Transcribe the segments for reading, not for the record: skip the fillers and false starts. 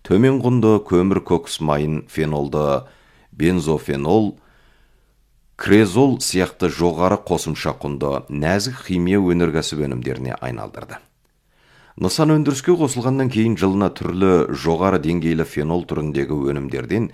төмен құнды көмір кокс майын фенолды бензофенол, крезол сияқты жоғары қосымша құнды нәзік химия өнеркәсібі өнімдеріне айналдырды. Нысан өндіріске қосылғаннан кейін жылына түрлі жоғары деңгейлі фенол түріндегі өнімдерден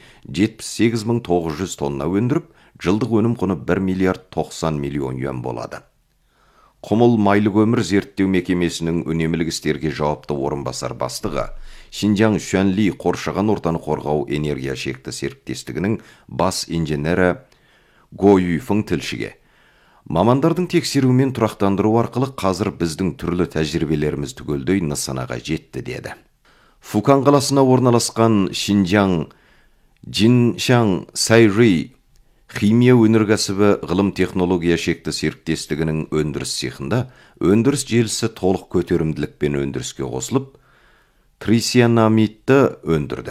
78.900 тонна өндіріп, жылдық өнім құны 1 миллиард 90 миллион юан болады. Құмыл майлы көмір зерттеу мекемесінің үнемділік істерге жауапты орынбасар бастығы, Шинжаң Шуанли қоршаған ортаны қорғау энергия шекті серіктестігінің бас инженері Го Юйфың тілшіге: мамандардың тексерумен тұрақтандыру арқылы қазір біздің түрлі тәжірибелеріміз түгелдей нысанаға жетті деді. Фукан қаласына орналасқан Шинжаң Jinshang Сайри химия өнеркәсібі ғылым технология шекті серіктестігінің өндіріс цехында өндіріс желісі толық көтерімділікпен өндіріске қосылып, трисианамидті өндірді.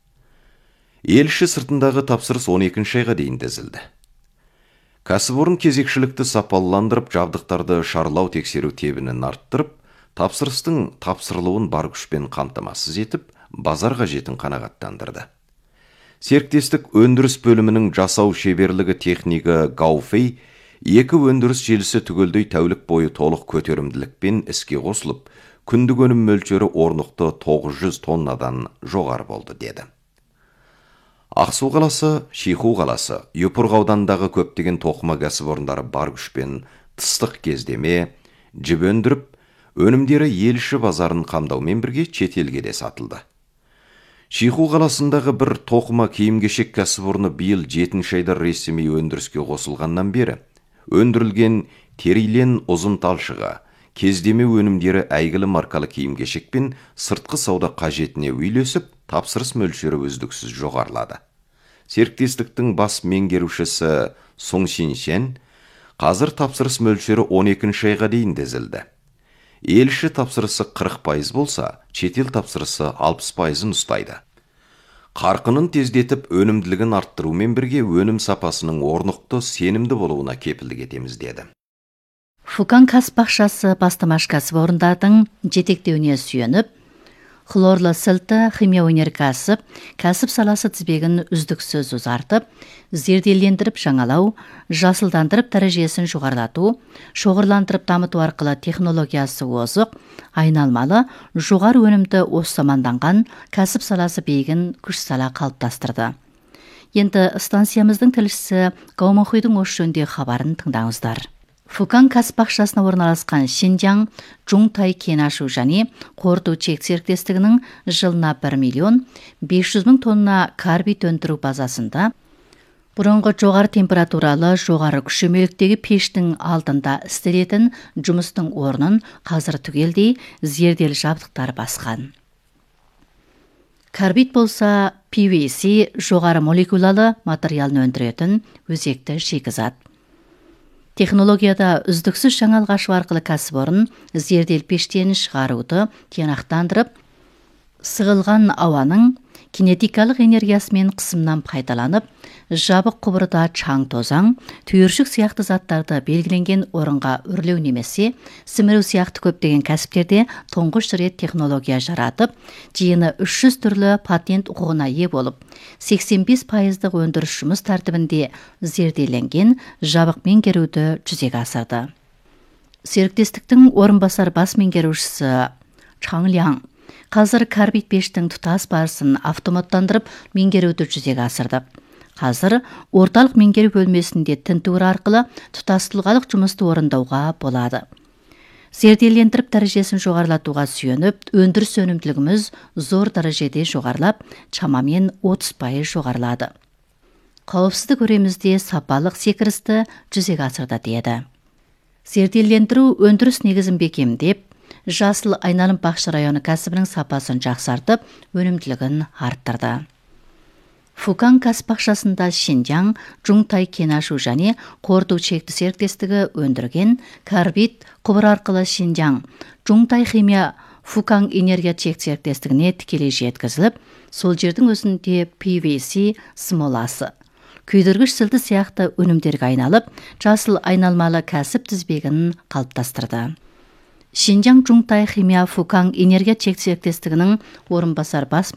Елші сыртындағы тапсырыс 12 айға дейін тізілді. Кәсіпорын кезекшілікті сапаландырып, жабдықтарды шарлау тексеру тебінін арттырып, тапсырыстың тапсырылуын бар күшпен қамтамасыз етіп, базар қажетін қанағаттандырды. Серіктестік өндіріс бөлімінің жасау шеберлігі технигі Гауфей, екі өндіріс желісі түгелдей тәулік бойы толық көтерімділікпен іске қосылып, күндік өнім мөлшері орнықты 900 тоннадан жоғары болды деді. Ақсу қаласы, Шиху қаласы, Юпырға ауданындағы көптеген тоқыма кәсіпорындары бар күшпен тыстық кездеме, жіп өндіріп, өнімдері елші базарын қамдаумен бірге шетелге де сатылды. Шиху қаласындағы бір тоқыма киім-кешек кәсіпорны биыл 7 айда ресми өндіріске қосылғаннан бері өндірілген терилен ұзын талшыға, кездеме өнімдері әйгілі маркалы киім-кешек пен сыртқы сауда қажетіне үйлесіп, тапсырыс мөлшері үздіксіз жоғарылады. Серіктестіктің бас меңгерушісі Соң Шиншен қазір тапсырыс мөлшері 12 айға дейін тізілді. Елші тапсырысы 40% болса, шетел тапсырысы 60%-ын ұстайды. Қарқынын тездетіп, өнімділігін арттырумен бірге өнім сапасының орнықты, сенімді болуына кепілдік етеміз деді. Фукан кәсіпбақшасы бастамаш кәсіпорындардың жетектеуіне сүйеніп, хлорлы сілті химия өнеркәсіп кәсіп саласы тізбегін үздіксіз ұзартып, зерделендіріп жаңалау, жасылдандырып дәрежесін жоғарылату, шоғырландырып дамыту арқылы технологиясы озық, айналмалы, жоғары өнімді осы маманданған кәсіп саласы бейгін күш сала қалыптастырды. Енді станциямыздың тілшісі Гаумахуйдың осы жөніндегі хабарын тыңдаңыздар. Фукан кәсіпбақшасына орналасқан Шинжаң Жуңтай кен ашу және қорыту чек серіктестігінің жылына 1 миллион 500 мың тонна карбид өндіру базасында бұрынғы жоғары температуралы, жоғары күшемеліктегі пештің алдында істелетін жұмыстың орнын қазір түгелдей зерделі жабдықтар басқан. Карбид болса PVC жоғары молекулалы материалын өндіретін өзекті шикізат. Технологияда үздіксіз жаңалық ашу арқылы кәсіпорын зердел пештен шығаруды тиянақтандырып, сығылған ауаның кинетикалық энергиясымен қысымнан пайдаланып, жабық құбырда чаң тозаң, түйіршік сияқты заттарды белгіленген орынға үрлеу немесе сіміру сияқты көптеген кәсіптерде тұңғыш рет технология жаратып, жиыны 300 түрлі патент құқығына ие болып, 85% өндіріс жұмыс тәртібінде зерделенген жабық меңгеруді жүзеге асырды. Серіктестіктің орынбасар бас меңгерушісі Чаң Ляң қазір карбид пештің тұтас барысын автоматтандырып меңгеруді жүзеге асырды. Қазір орталық меңгеру бөлмесінде тінтуір арқылы тұтас тұлғалық жұмысты орындауға болады. Зерделендіріп дәрежесін жоғарылатуға сүйеніп, өндіріс өнімділігіміз зор дәрежеде жоғарылап, шамамен 30% жоғарылады. Қауіпсіздік өремізде сапалық секірісті жүзеге асырды деді. Зерделендіру өндіріс негізін бекемдеп, жасыл айналым бақшы районы кәсібінің сапасын жақсартып, өнімділігін арттырды. Фукан кәсіпбақшасында Шинжаң Жуңтай кен ашу және қорыту чекті серіктестігі өндірген карбид құбыр арқылы Шинжаң Жуңтай химия Фукан энергия чек серіктестігіне тікелей жеткізіліп, сол жердің өзінде PVC смоласы, күйдіргіш сілті сияқты өнімдерге айналып, жасыл айналмалы кәсіп тізбегін қалыптастырды. Шинжаң Жуңтай химия Фукан энергия чек серіктестігінің орынбасар бас